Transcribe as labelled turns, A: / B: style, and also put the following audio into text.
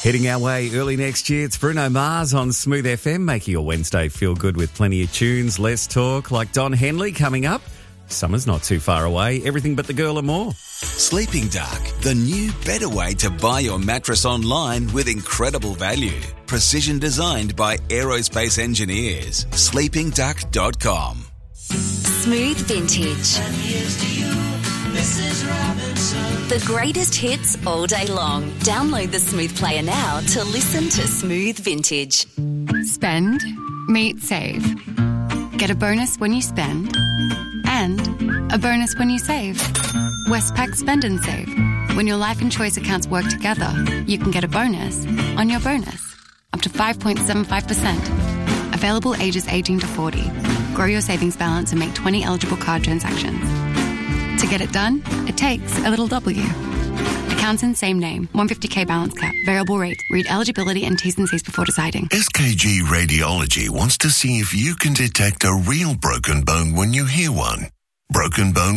A: Heading our way early next year, it's Bruno Mars on Smooth FM, making your Wednesday feel good with plenty of tunes, less talk, like Don Henley coming up. Summer's not too far away, everything but the girl and more.
B: Sleeping Dark, the new, better way to buy your mattress online with incredible value. Precision designed by aerospace engineers. sleepingduck.com.
C: Smooth Vintage. The greatest hits all day long. Download the Smooth Player now to listen to Smooth Vintage.
D: Spend, meet, save. Get a bonus when you spend and a bonus when you save. Westpac Spend and Save. When your life and choice accounts work together, you can get a bonus on your bonus. Up to 5.75%. Available ages 18 to 40. Grow your savings balance and make 20 eligible card transactions. To get it done, it takes a little W. Accounts in same name. 150k balance cap. Variable rate. Read eligibility and T's and C's before deciding.
E: SKG Radiology wants to see if you can detect a real broken bone when you hear one. Broken bone